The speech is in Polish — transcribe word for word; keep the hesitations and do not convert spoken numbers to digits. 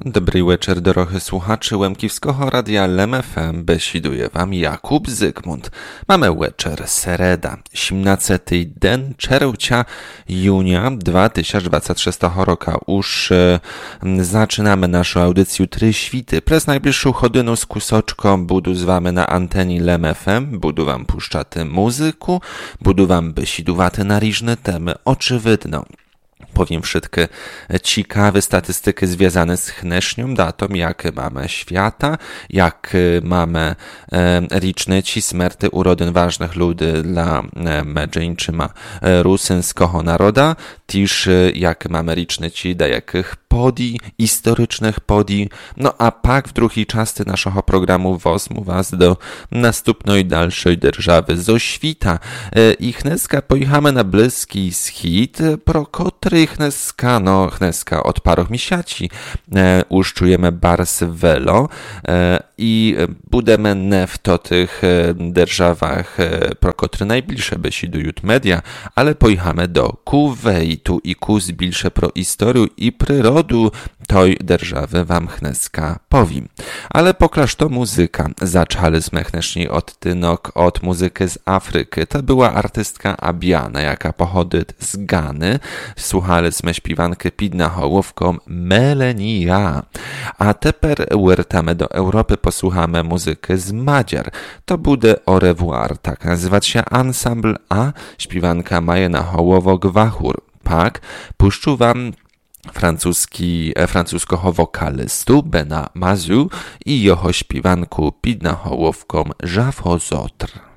Dobry wieczór, drodzy słuchacze Łemkiwskiego Radia L M F M. Besiduje wam Jakub Zygmunt. Mamy wieczór sereda, siedemnasty den czerwca junia dwa tysiące dwudziestego szóstego roku. Już e, zaczynamy naszą audycję Trzy Świty. Przez najbliższą godzinę z kusoczką budu z wami na anteni L M F M. Budu wam puszczaty muzyku, budu wam besidowaty na różne temy. Oczywidno. Powiem wszystkie ciekawe statystyki związane z dnesznią datą, jakie mamy świata, jak mamy e, rycznici śmierci urodzin ważnych ludzi dla e, medżyńczyma e, rusyńskiego naroda, też e, jak mamy rycznici do jakich podii, historycznych podii. No a pak w drugiej części naszego programu wezmę was do następnej dalszej держаwy zo świta. E, I dneska pojechamy na Bliski Wschód, pro który dneska, no dneska od paru miesięcy e, już czujemy bardzo welo e, i budemy nie w to tych e, державach, e, pro które najbliższe besidują media, ale pojechamy do Kuwejtu i ku zbliższe pro historię i przyrodę tej держаwy wam dneska powiem. Ale poklaż to muzyka. Zaczęliśmy dneśniej od tynok, od muzyki z Afryki. To była artystka Abiana, jaka pochodzi z Gany. Słuchaliśmy śpiewankę pod nahołówką Melenia. A teper wracamy do Europy, posłuchamy muzykę z Madziar. To będzie Au revoir, tak nazywać się ensemble, a śpiewanka ma nahołowo Gwachur. Pak, puszczu wam francuski, francuskiego wokalistu Bena Mazu i jeho śpiewanku pod nahołówką Żafozotr.